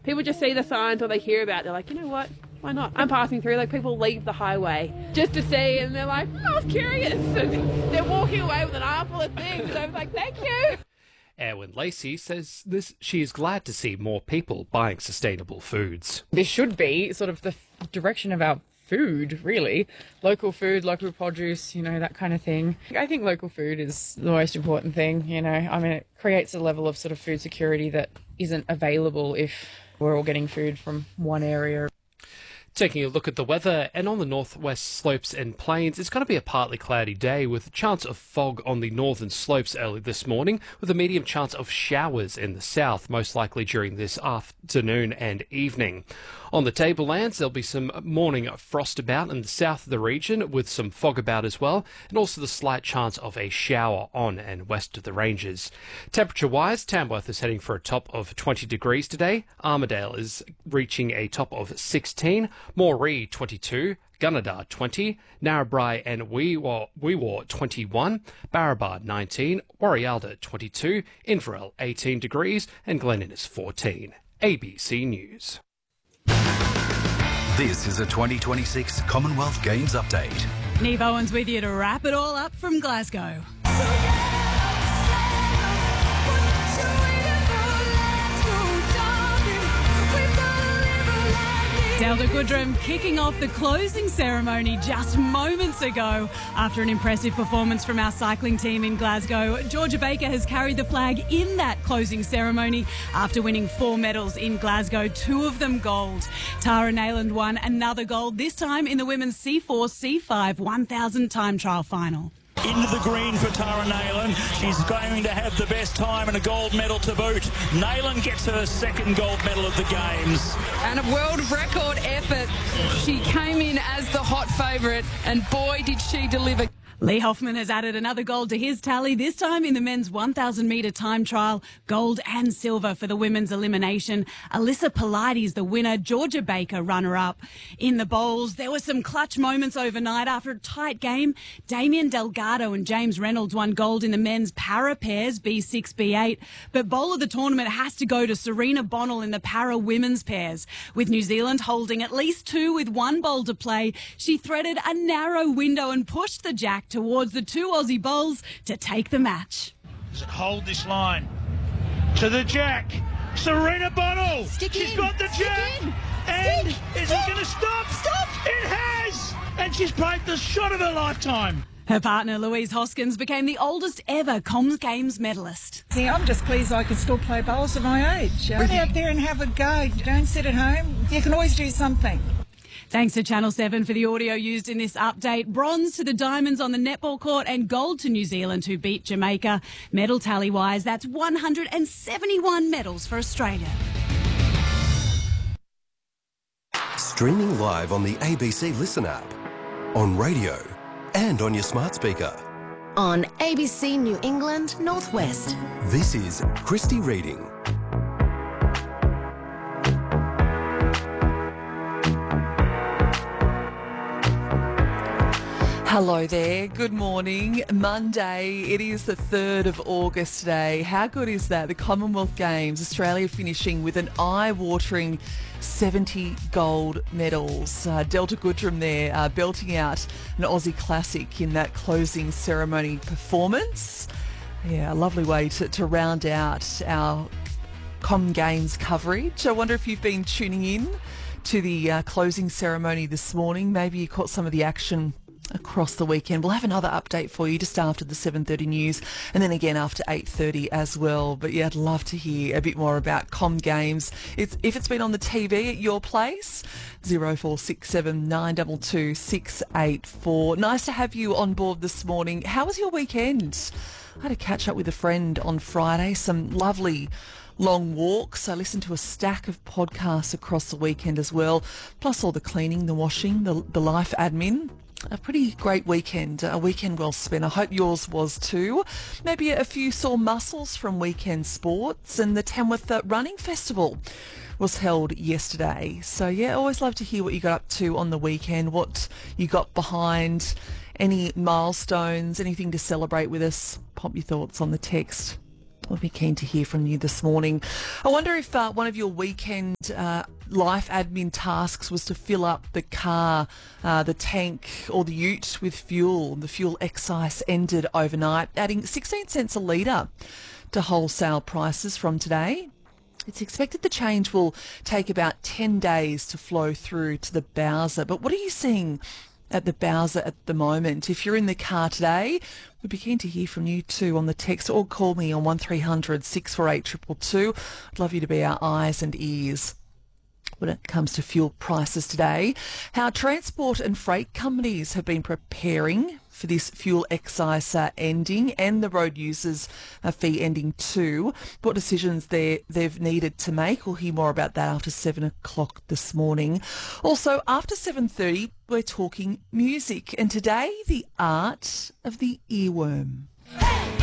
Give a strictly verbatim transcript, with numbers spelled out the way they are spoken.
people just see the signs or they hear about it. They're like, you know what? Why not? I'm passing through. Like, people leave the highway just to see, and they're like, oh, I was curious. And they're walking away with an armful of things. And I was like, thank you. Erwin Lacey says this, she is glad to see more people buying sustainable foods. This should be sort of the direction of our food, really. Local food, local produce, you know, that kind of thing. I think local food is the most important thing, you know. I mean, it creates a level of sort of food security that isn't available if we're all getting food from one area. Taking a look at the weather, and on the northwest slopes and plains, it's going to be a partly cloudy day with a chance of fog on the northern slopes early this morning, with a medium chance of showers in the south, most likely during this afternoon and evening. On the tablelands, there'll be some morning frost about in the south of the region, with some fog about as well, and also the slight chance of a shower on and west of the ranges. Temperature-wise, Tamworth is heading for a top of twenty degrees today. Armidale is reaching a top of sixteen. Moree, twenty-two. Gunnedah, twenty. Narrabri and Weewaw, Weewaw twenty-one. Barraba, nineteen. Warrialda, twenty-two. Inverell, eighteen degrees. And Glen Innes, fourteen. A B C News. This is a twenty twenty-six Commonwealth Games update. Neve Owens with you to wrap it all up from Glasgow. Delta Goodrum kicking off the closing ceremony just moments ago. After an impressive performance from our cycling team in Glasgow, Georgia Baker has carried the flag in that closing ceremony after winning four medals in Glasgow, two of them gold. Tara Nayland won another gold, this time in the women's C four C five one thousand time trial final. Into the green for Tara Nayland. She's going to have the best time and a gold medal to boot. Nayland gets her second gold medal of the Games. And a world record effort. She came in as the hot favourite, and boy did she deliver. Lee Hoffman has added another gold to his tally, this time in the men's one thousand metre time trial, gold and silver for the women's elimination. Alyssa Pilates, the winner, Georgia Baker, runner-up. In the bowls, there were some clutch moments overnight after a tight game. Damien Delgado and James Reynolds won gold in the men's para pairs, B six, B eight. But bowl of the tournament has to go to Serena Bonnell in the para women's pairs. With New Zealand holding at least two with one bowl to play, she threaded a narrow window and pushed the jack towards the two Aussie bowls to take the match. Does it hold this line? To the jack. Serena Bonnell. Stick She's in. got the Stick jack. in. And Stick. is Stop. it going to stop? Stop. It has. And she's played the shot of her lifetime. Her partner, Louise Hoskins, became the oldest ever Comms Games medalist. See, I'm just pleased I can still play bowls at my age. Get out there and have a go. Don't sit at home. You can always do something. Thanks to Channel seven for the audio used in this update. Bronze to the Diamonds on the netball court and gold to New Zealand, who beat Jamaica. Medal tally-wise, that's one hundred seventy-one medals for Australia. Streaming live on the A B C Listen app, on radio and on your smart speaker. On A B C New England Northwest. This is Christy Reading. Hello there, good morning. Monday, it is the third of August today. How good is that? The Commonwealth Games, Australia finishing with an eye-watering seventy gold medals. Uh, Delta Goodrum there uh, belting out an Aussie classic in that closing ceremony performance. Yeah, a lovely way to, to round out our Com Games coverage. I wonder if you've been tuning in to the uh, closing ceremony this morning. Maybe you caught some of the action across the weekend. We'll have another update for you just after the seven thirty news and then again after eight thirty as well. But yeah, I'd love to hear a bit more about Com Games. It's, if it's been on the T V at your place, zero four six seven nine two two six eight four. Nice to have you on board this morning. How was your weekend? I had a catch up with a friend on Friday, some lovely long walks. I listened to a stack of podcasts across the weekend as well, plus all the cleaning, the washing, the, the life admin. A pretty great weekend, a weekend well spent. I hope yours was too. Maybe a few sore muscles from weekend sports, and the Tamworth Running Festival was held yesterday. So yeah, always love to hear what you got up to on the weekend, what you got behind, any milestones, anything to celebrate with us. Pop your thoughts on the text We'll be keen to hear from you this morning. I wonder if uh, one of your weekend uh, life admin tasks was to fill up the car, uh, the tank or the ute with fuel. The fuel excise ended overnight, adding sixteen cents a litre to wholesale prices from today. It's expected the change will take about ten days to flow through to the Bowser. But what are you seeing at the Bowser at the moment? If you're in the car today, we'd be keen to hear from you too on the text, or call me on one three hundred six four eight two two two. I'd love you to be our eyes and ears when it comes to fuel prices today. How transport and freight companies have been preparing for this fuel excise uh, ending and the road users uh, fee ending too. What decisions they, they've needed to make. We'll hear more about that after seven o'clock this morning. Also, after seven thirty, we're talking music. And today, the art of the earworm. Hey!